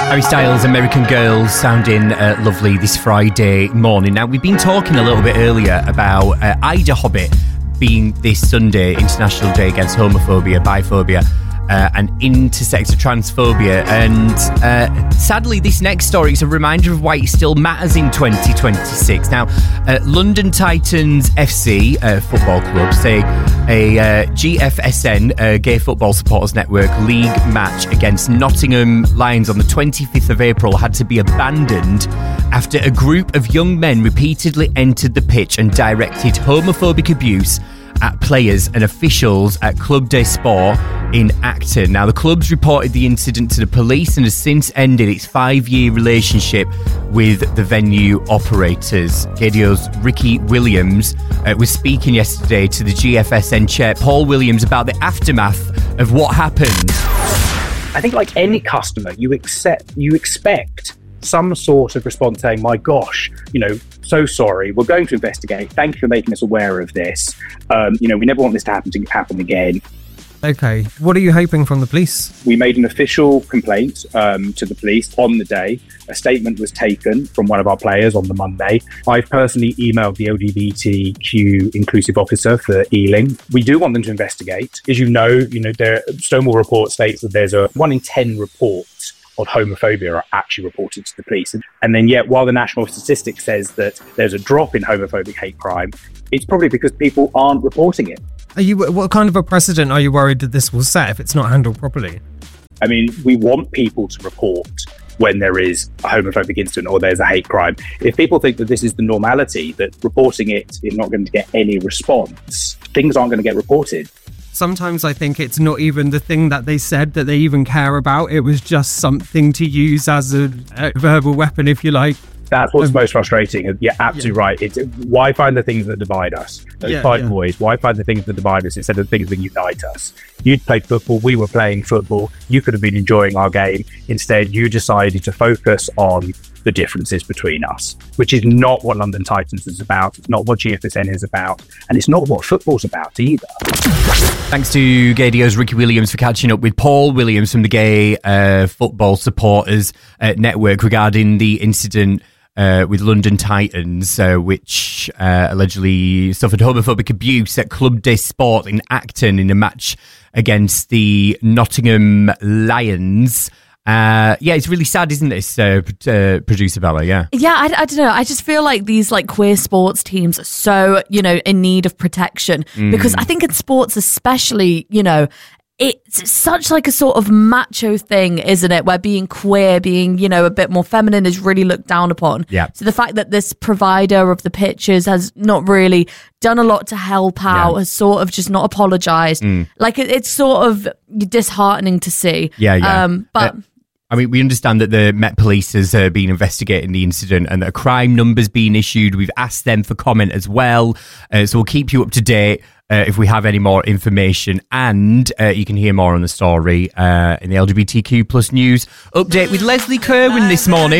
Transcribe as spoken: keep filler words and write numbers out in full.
Harry Styles, American Girl, sounding uh, lovely this Friday morning. Now, we've been talking a little bit earlier about uh, Ida Hobbit being this Sunday, International Day Against Homophobia, Biphobia, uh, and Intersex or Transphobia. And uh, sadly, this next story is a reminder of why it still matters in twenty twenty-six. Now, uh, London Titans F C uh, football club say a uh, G F S N, uh, Gay Football Supporters Network, league match against Nottingham Lions on the twenty-fifth of April had to be abandoned after a group of young men repeatedly entered the pitch and directed homophobic abuse at players and officials at Club des Sports in Acton. Now, the club's reported the incident to the police and has since ended its five-year relationship with the venue operators. Radio's Ricky Williams uh, was speaking yesterday to the G F S N chair, Paul Williams, about the aftermath of what happened. I think, like any customer, you accept, you expect some sort of response saying, my gosh, you know, so sorry, we're going to investigate. Thank you for making us aware of this. Um, you know, we never want this to happen to happen again. Okay, what are you hoping from the police? We made an official complaint um, to the police on the day. A statement was taken from one of our players on the Monday. I've personally emailed the L G B T Q inclusive officer for Ealing. We do want them to investigate. As you know, you know, there, Stonewall report states that there's a one in ten reports of homophobia are actually reported to the police. And then yet, while the National Statistics says that there's a drop in homophobic hate crime, it's probably because people aren't reporting it. Are you? What kind of a precedent are you worried that this will set if it's not handled properly? I mean, we want people to report when there is a homophobic incident or there's a hate crime. If people think that this is the normality, that reporting it is not going to get any response, things aren't going to get reported. Sometimes I think it's not even the thing that they said that they even care about. It was just something to use as a, a verbal weapon, if you like. That's what's um, most frustrating. You're absolutely yeah. right. It's why find the things that divide us? Those yeah, fight yeah. boys. Why find the things that divide us instead of the things that unite us? You'd played football. We were playing football. You could have been enjoying our game. Instead, you decided to focus on the differences between us, which is not what London Titans is about. It's not what G F S N is about. And it's not what football's about either. Thanks to Gadio's Ricky Williams for catching up with Paul Williams from the Gay uh, Football Supporters uh, Network regarding the incident uh, with London Titans, uh, which uh, allegedly suffered homophobic abuse at Club des Sports in Acton in a match against the Nottingham Lions. Uh, yeah, it's really sad, isn't this, uh, uh, producer Bella? Yeah. Yeah, I, I don't know. I just feel like these like queer sports teams are so, you know, in need of protection mm. because I think in sports especially, you know, it's such like a sort of macho thing, isn't it? Where being queer, being, you know, a bit more feminine is really looked down upon. Yeah. So the fact that this provider of the pitches has not really done a lot to help out, yeah. has sort of just not apologised. Mm. Like it, it's sort of disheartening to see. Yeah, yeah. Um, but... Uh, I mean, we understand that the Met Police has uh, been investigating the incident and that a crime number's been issued. We've asked them for comment as well. Uh, so we'll keep you up to date uh, if we have any more information. And uh, you can hear more on the story uh, in the L G B T Q plus news update with Leslie Kerwin this morning.